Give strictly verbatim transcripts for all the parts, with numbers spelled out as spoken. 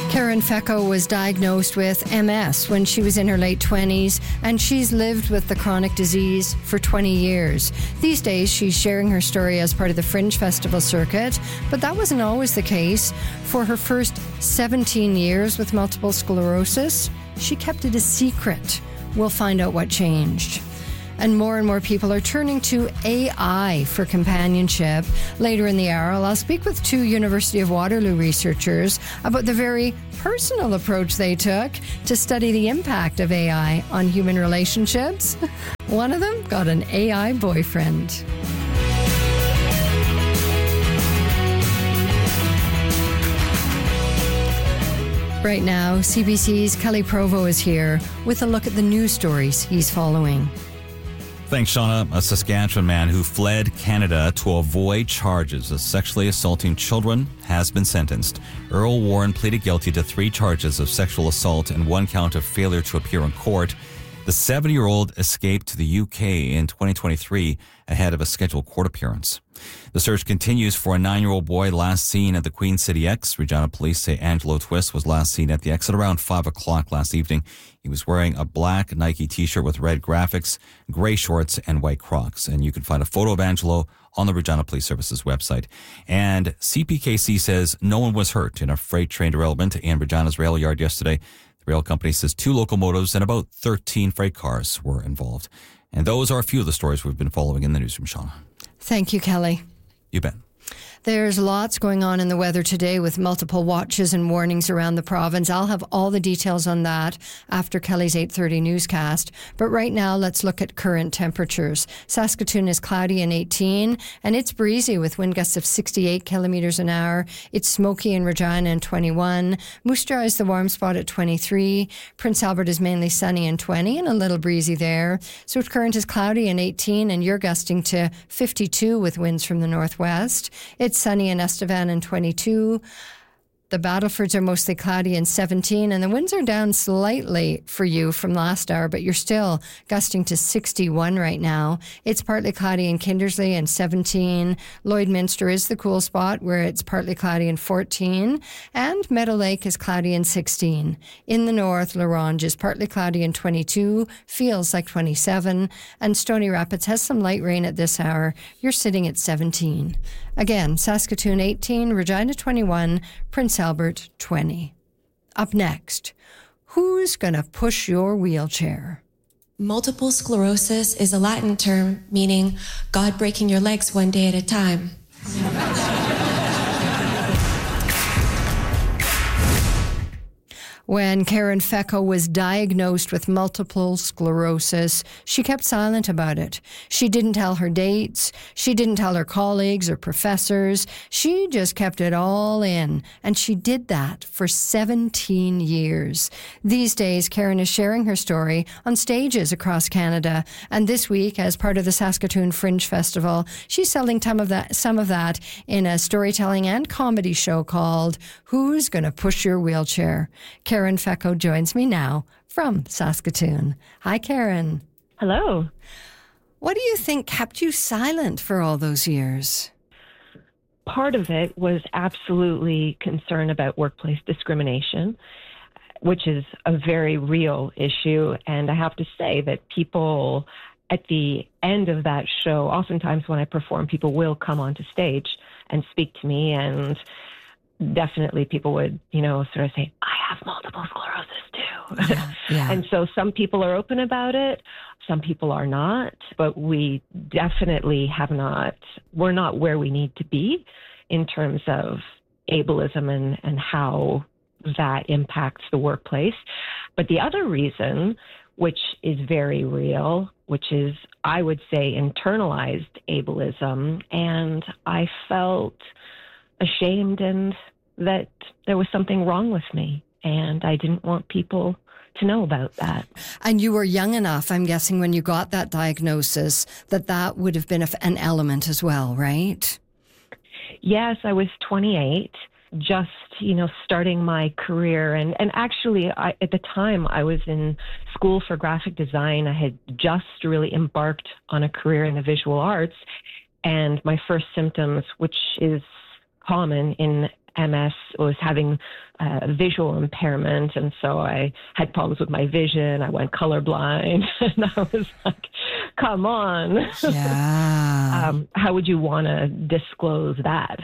Karen Fecko was diagnosed with M S when she was in her late twenties, and she's lived with the chronic disease for twenty years. These days, she's sharing her story as part of the Fringe Festival circuit, but that wasn't always the case. For her first seventeen years with multiple sclerosis, she kept it a secret. We'll find out what changed. And more and more people are turning to A I for companionship. Later in the hour, I'll speak with two University of Waterloo researchers about the very personal approach they took to study the impact of A I on human relationships. One of them got an A I boyfriend. Right now, C B C's Kelly Provo is here with a look at the news stories he's following. Thanks, Shauna. A Saskatchewan man who fled Canada to avoid charges of sexually assaulting children has been sentenced. Earl Warren pleaded guilty to three charges of sexual assault and one count of failure to appear in court. The seventy-year-old escaped to the U K in twenty twenty-three ahead of a scheduled court appearance. The search continues for a nine-year-old boy last seen at the Queen City X. Regina police say Angelo Twist was last seen at the X at around five o'clock last evening. He was wearing a black Nike t-shirt with red graphics, gray shorts, and white Crocs. And you can find a photo of Angelo on the Regina Police Services website. And C P K C says no one was hurt in a freight train derailment in Regina's rail yard yesterday. The rail company says two locomotives and about thirteen freight cars were involved. And those are a few of the stories we've been following in the newsroom, Shauna. Thank you, Kelly. You bet. There's lots going on in the weather today with multiple watches and warnings around the province. I'll have all the details on that after Kelly's eight thirty newscast. But right now, let's look at current temperatures. Saskatoon is cloudy and eighteen, and it's breezy with wind gusts of sixty-eight kilometres an hour. It's smoky in Regina and twenty-one. Moose Jaw is the warm spot at twenty-three. Prince Albert is mainly sunny and twenty, and a little breezy there. Swift Current is cloudy and eighteen, and you're gusting to fifty-two with winds from the northwest. It's sunny in Estevan and twenty-two. The Battlefords are mostly cloudy and seventeen, and the winds are down slightly for you from last hour, but you're still gusting to sixty-one right now. It's partly cloudy in Kindersley and seventeen. Lloydminster is the cool spot where it's partly cloudy and fourteen, and Meadow Lake is cloudy and sixteen. In the north, La Ronge is partly cloudy and twenty-two, feels like twenty-seven, and Stony Rapids has some light rain at this hour. You're sitting at seventeen. Again, Saskatoon eighteen, Regina twenty-one, Prince Albert twenty. Up next, who's going to push your wheelchair? Multiple sclerosis is a Latin term meaning God breaking your legs one day at a time. When Karen Fecko was diagnosed with multiple sclerosis, she kept silent about it. She didn't tell her dates. She didn't tell her colleagues or professors. She just kept it all in, and she did that for seventeen years. These days, Karen is sharing her story on stages across Canada, and this week, as part of the Saskatoon Fringe Festival, she's selling some of that, some of that in a storytelling and comedy show called Who's Gonna Push Your Wheelchair? Karen Fecko joins me now from Saskatoon. Hi, Karen. Hello. What do you think kept you silent for all those years? Part of it was absolutely concern about workplace discrimination, which is a very real issue. And I have to say that people at the end of that show, oftentimes when I perform, people will come onto stage and speak to me, and definitely people would, you know, sort of say, I have multiple sclerosis too. Yeah, yeah. And so some people are open about it. Some people are not, but we definitely have not, we're not where we need to be in terms of ableism and, and how that impacts the workplace. But the other reason, which is very real, which is, I would say, internalized ableism. And I felt ashamed and that there was something wrong with me, and I didn't want people to know about that. And you were young enough, I'm guessing, when you got that diagnosis, that that would have been an element as well, right? Yes, I was twenty-eight, just, you know, starting my career. And, and actually, I, at the time, I was in school for graphic design. I had just really embarked on a career in the visual arts. And my first symptoms, which is common in M S, was having uh, visual impairment. And so I had problems with my vision. I went colorblind. And I was like, come on. Yeah. um, how would you want to disclose that?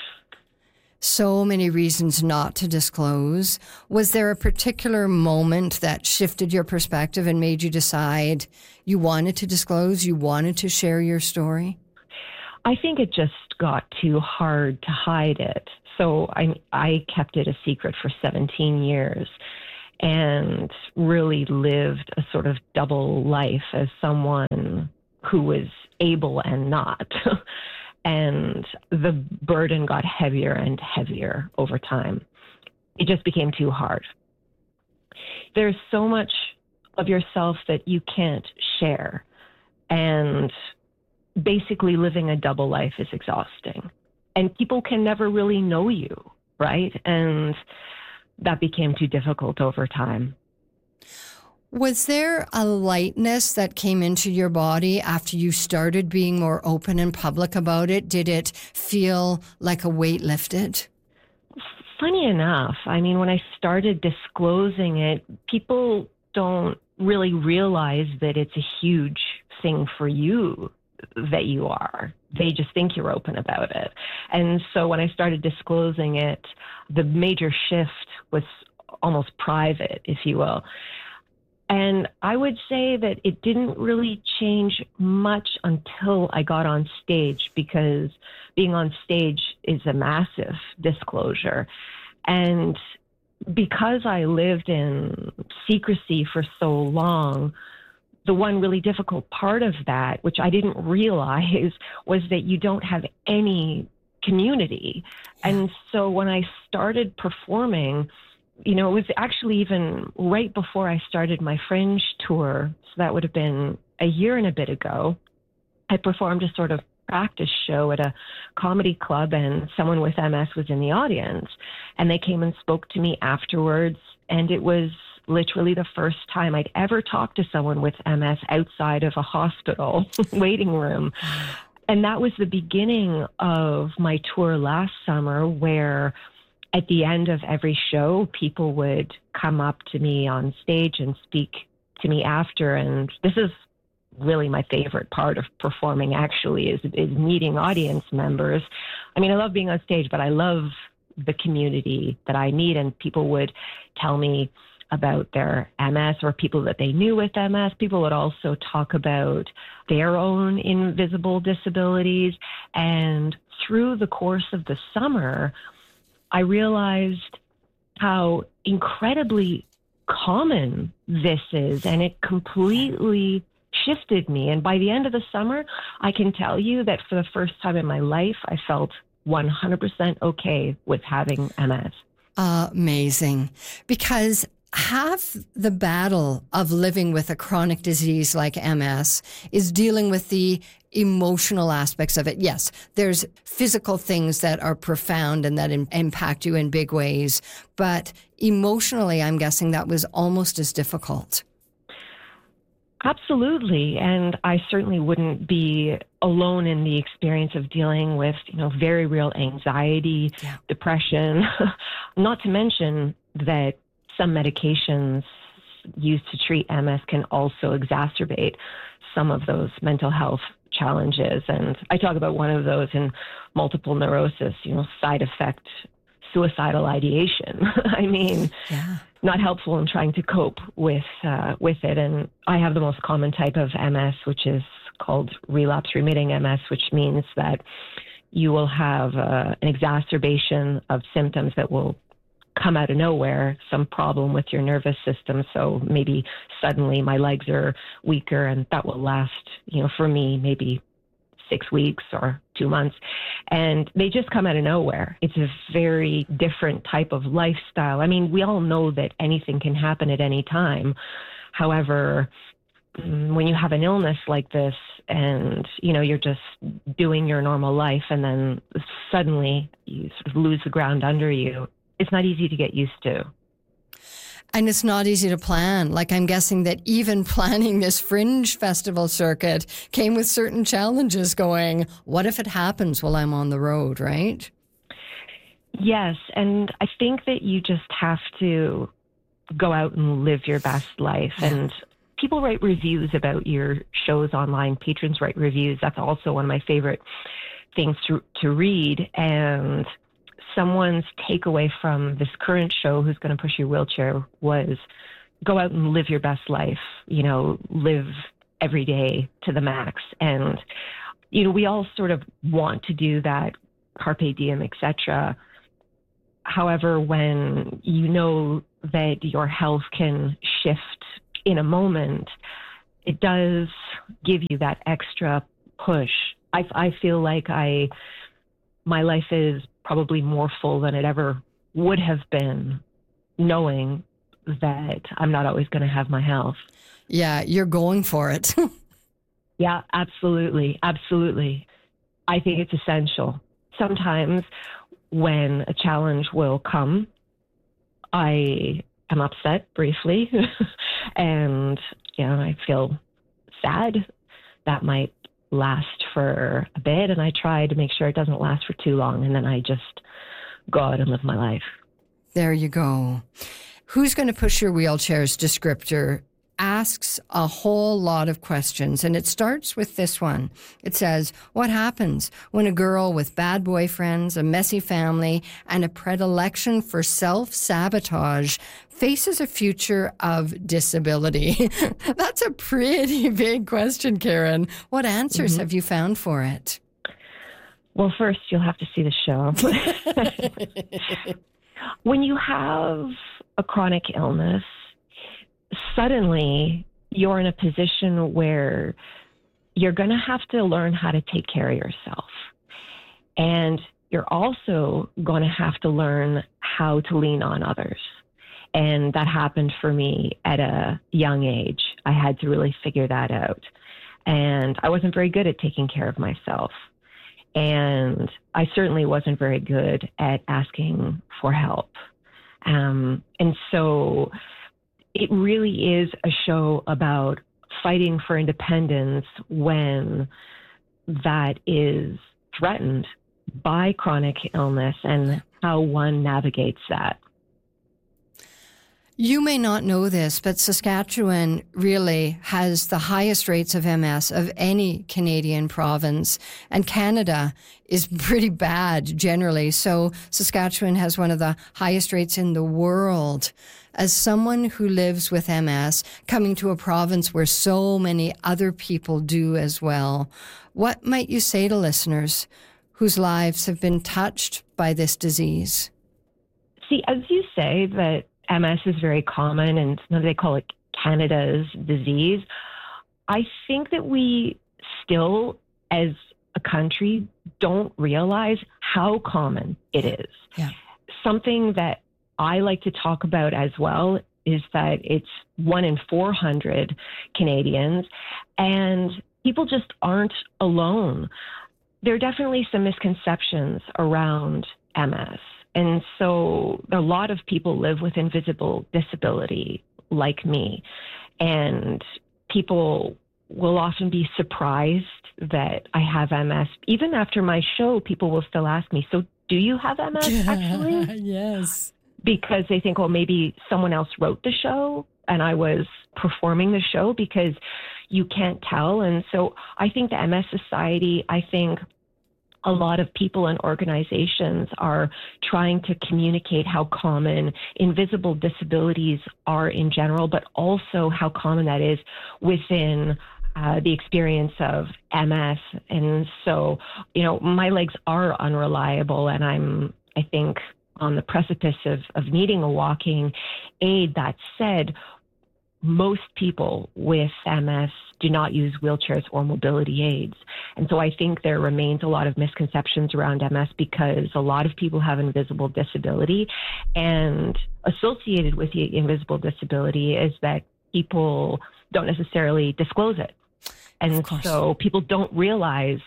So many reasons not to disclose. Was there a particular moment that shifted your perspective and made you decide you wanted to disclose, you wanted to share your story? I think it just got too hard to hide it. So I, I kept it a secret for seventeen years and really lived a sort of double life as someone who was able and not. And the burden got heavier and heavier over time. It just became too hard. There's so much of yourself that you can't share. And basically living a double life is exhausting. And people can never really know you, right? And that became too difficult over time. Was there a lightness that came into your body after you started being more open and public about it? Did it feel like a weight lifted? Funny enough, I mean, when I started disclosing it, people don't really realize that it's a huge thing for you that you are. They just think you're open about it. And so when I started disclosing it, the major shift was almost private, if you will. And I would say that it didn't really change much until I got on stage, because being on stage is a massive disclosure. And because I lived in secrecy for so long, the one really difficult part of that, which I didn't realize, was that you don't have any community. And so when I started performing, you know, it was actually even right before I started my Fringe tour. So that would have been a year and a bit ago. I performed a sort of practice show at a comedy club, and someone with M S was in the audience. And they came and spoke to me afterwards. And it was literally the first time I'd ever talked to someone with M S outside of a hospital waiting room. And that was the beginning of my tour last summer, where at the end of every show, people would come up to me on stage and speak to me after. And this is really my favorite part of performing, actually, is, is meeting audience members. I mean, I love being on stage, but I love the community that I meet. And people would tell me about their M S or people that they knew with M S. People would also talk about their own invisible disabilities. And through the course of the summer, I realized how incredibly common this is, and it completely shifted me. And by the end of the summer, I can tell you that for the first time in my life, I felt one hundred percent okay with having M S. Uh, amazing. Because half the battle of living with a chronic disease like M S is dealing with the emotional aspects of it. Yes, there's physical things that are profound and that im- impact you in big ways, but emotionally, I'm guessing that was almost as difficult. Absolutely. And I certainly wouldn't be alone in the experience of dealing with, you know, very real anxiety, yeah. depression, not to mention that some medications used to treat M S can also exacerbate some of those mental health challenges. And I talk about one of those in multiple neurosis, you know, side effect, suicidal ideation. I mean, yeah. not helpful in trying to cope with uh, with it. And I have the most common type of M S, which is called relapse remitting M S, which means that you will have uh, an exacerbation of symptoms that will come out of nowhere, some problem with your nervous system. So maybe suddenly my legs are weaker, and that will last, you know, for me, maybe six weeks or two months. And they just come out of nowhere. It's a very different type of lifestyle. I mean, we all know that anything can happen at any time. However, when you have an illness like this and, you know, you're just doing your normal life and then suddenly you sort of lose the ground under you, it's not easy to get used to. And it's not easy to plan. Like, I'm guessing that even planning this Fringe festival circuit came with certain challenges going, what if it happens while I'm on the road, right? Yes, and I think that you just have to go out and live your best life. And people write reviews about your shows online. Patrons write reviews. That's also one of my favorite things to, to read. And someone's takeaway from this current show, Who's Going to Push Your Wheelchair, was go out and live your best life, you know, live every day to the max. And, you know, we all sort of want to do that, carpe diem, et cetera. However, when you know that your health can shift in a moment, it does give you that extra push. I, I feel like I, my life is probably more full than it ever would have been, knowing that I'm not always going to have my health. Yeah, you're going for it. Yeah, absolutely. Absolutely. I think it's essential. Sometimes when a challenge will come, I am upset briefly and, you know, I feel sad. That might last for a bit, and I try to make sure it doesn't last for too long, and then I just go out and live my life. There you go. Who's Going to Push Your Wheelchair's descriptor asks a whole lot of questions, and it starts with this one. It says, what happens when a girl with bad boyfriends, a messy family, and a predilection for self-sabotage faces a future of disability? That's a pretty big question, Karen. What answers mm-hmm. have you found for it? Well, first, you'll have to see the show. When you have a chronic illness, suddenly you're in a position where you're going to have to learn how to take care of yourself. And you're also going to have to learn how to lean on others. And that happened for me at a young age. I had to really figure that out. And I wasn't very good at taking care of myself. And I certainly wasn't very good at asking for help. Um, and so it really is a show about fighting for independence when that is threatened by chronic illness and how one navigates that. You may not know this, but Saskatchewan really has the highest rates of M S of any Canadian province, and Canada is pretty bad generally. So Saskatchewan has one of the highest rates in the world. As someone who lives with M S, coming to a province where so many other people do as well, what might you say to listeners whose lives have been touched by this disease? See, as you say that M S is very common, and sometimes they call it Canada's disease. I think that we still, as a country, don't realize how common it is. Yeah. Something that I like to talk about as well is that it's one in four hundred Canadians, and people just aren't alone. There are definitely some misconceptions around M S. And so a lot of people live with invisible disability like me. And people will often be surprised that I have M S. Even after my show, people will still ask me, so do you have M S actually? Yes. Because they think, well, maybe someone else wrote the show and I was performing the show, because you can't tell. And so I think the M S Society, I think a lot of people and organizations are trying to communicate how common invisible disabilities are in general, but also how common that is within uh, the experience of M S. And so, you know, my legs are unreliable, and I'm, I think, on the precipice of, of needing a walking aid. That said, most people with M S do not use wheelchairs or mobility aids. And so I think there remains a lot of misconceptions around M S, because a lot of people have invisible disability, and associated with the invisible disability is that people don't necessarily disclose it. And so people don't realize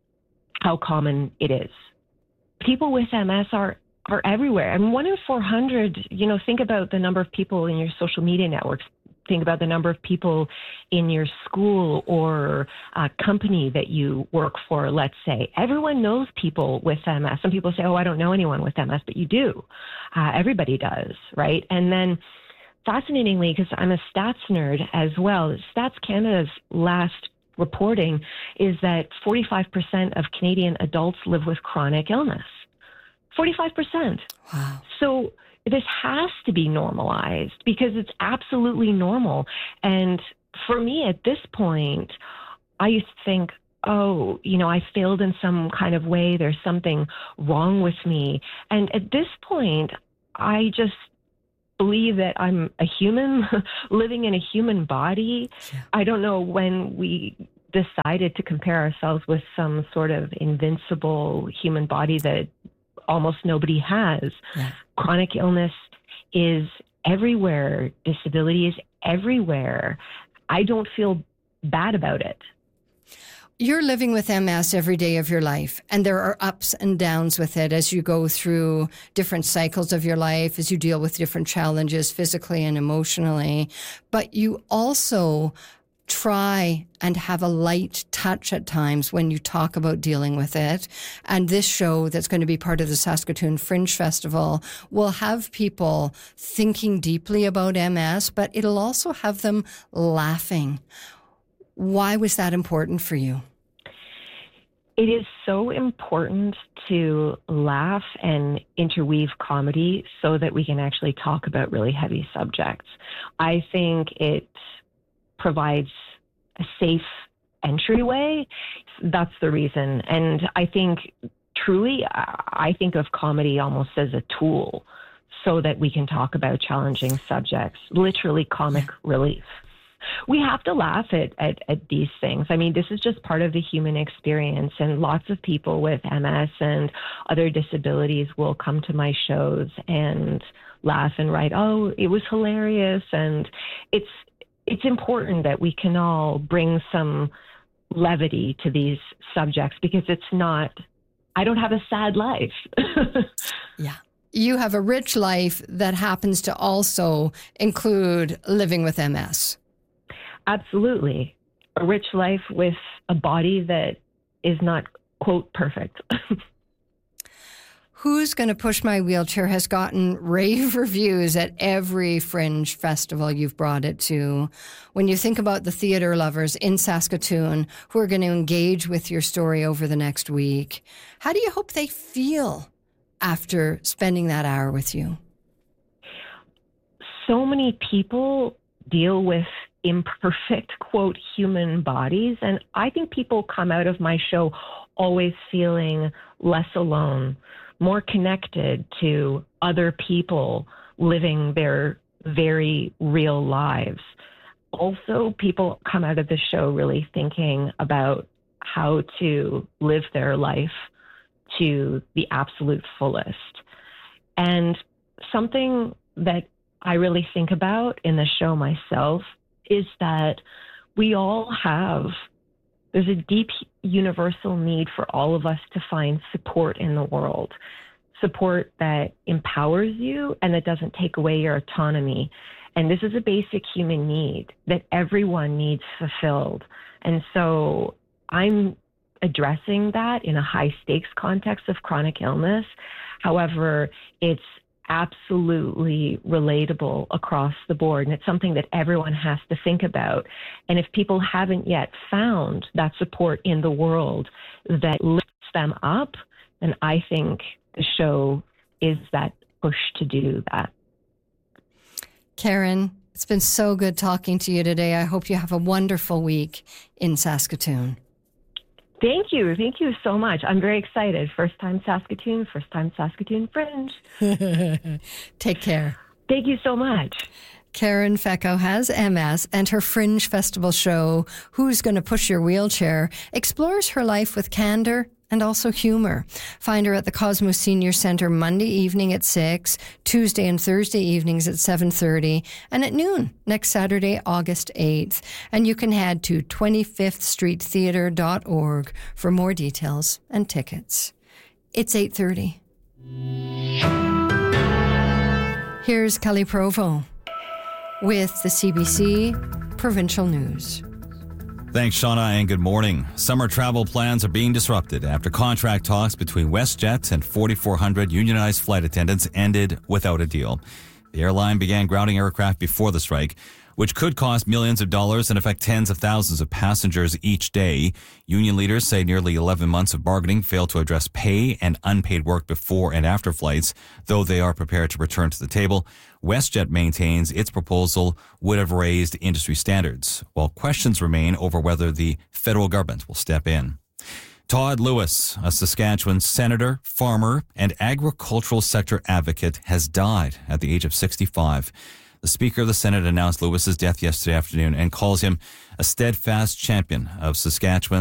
how common it is. People with M S are are everywhere. And one in four hundred, you know, think about the number of people in your social media networks. think about the number of people in your school or uh, company that you work for, let's say. Everyone knows people with M S. Some people say, oh, I don't know anyone with M S, but you do. Uh, everybody does, right? And then fascinatingly, because I'm a stats nerd as well, Stats Canada's last reporting is that forty-five percent of Canadian adults live with chronic illness. forty-five percent. Wow. So this has to be normalized because it's absolutely normal. And for me at this point, I used to think, oh, you know, I failed in some kind of way. There's something wrong with me. And at this point, I just believe that I'm a human living in a human body. Yeah. I don't know when we decided to compare ourselves with some sort of invincible human body that almost nobody has. Yeah. Chronic illness is everywhere. Disability is everywhere. I don't feel bad about it. You're living with M S every day of your life, and there are ups and downs with it as you go through different cycles of your life, as you deal with different challenges physically and emotionally. But you also try and have a light touch at times when you talk about dealing with it. And this show that's going to be part of the Saskatoon Fringe Festival will have people thinking deeply about M S, but it'll also have them laughing. Why was that important for you? It is so important to laugh and interweave comedy so that we can actually talk about really heavy subjects. I think it provides a safe entryway. That's the reason. And I think truly, I think of comedy almost as a tool so that we can talk about challenging subjects, literally comic relief. We have to laugh at, at, at these things. I mean, this is just part of the human experience, and lots of people with M S and other disabilities will come to my shows and laugh and write, oh, it was hilarious. And it's it's important that we can all bring some levity to these subjects because it's not, I don't have a sad life. Yeah. You have a rich life that happens to also include living with M S. Absolutely. A rich life with a body that is not, quote, perfect. Who's Going to Push My Wheelchair has gotten rave reviews at every Fringe festival you've brought it to. When you think about the theater lovers in Saskatoon who are going to engage with your story over the next week, how do you hope they feel after spending that hour with you? So many people deal with imperfect, quote, human bodies. And I think people come out of my show always feeling less alone, more connected to other people living their very real lives. Also, people come out of the show really thinking about how to live their life to the absolute fullest. And something that I really think about in the show myself is that we all have, there's a deep universal need for all of us to find support in the world, support that empowers you and that doesn't take away your autonomy. And this is a basic human need that everyone needs fulfilled. And so I'm addressing that in a high stakes context of chronic illness. However, it's absolutely relatable across the board. And it's something that everyone has to think about. And if people haven't yet found that support in the world that lifts them up, then I think the show is that push to do that. Karen, it's been so good talking to you today. I hope you have a wonderful week in Saskatoon. Thank you. Thank you so much. I'm very excited. First time Saskatoon, first time Saskatoon Fringe. Take care. Thank you so much. Karen Fecko has M S, and her Fringe Festival show, Who's Going to Push Your Wheelchair, explores her life with candor and also humor. Find her at the Cosmos Senior Centre Monday evening at six, Tuesday and Thursday evenings at seven thirty, and at noon next Saturday, August eighth. And you can head to twenty-fifth street theatre dot org for more details and tickets. It's eight thirty. Here's Kelly Provo. with the C B C Provincial News. Thanks, Shauna, and good morning. Summer travel plans are being disrupted after contract talks between WestJet and forty-four hundred unionized flight attendants ended without a deal. The airline began grounding aircraft before the strike, which could cost millions of dollars and affect tens of thousands of passengers each day. Union leaders say nearly eleven months of bargaining failed to address pay and unpaid work before and after flights, though they are prepared to return to the table. WestJet maintains its proposal would have raised industry standards, while questions remain over whether the federal government will step in. Todd Lewis, a Saskatchewan senator, farmer, and agricultural sector advocate, has died at the age of sixty-five. The Speaker of the Senate announced Lewis's death yesterday afternoon and calls him a steadfast champion of Saskatchewan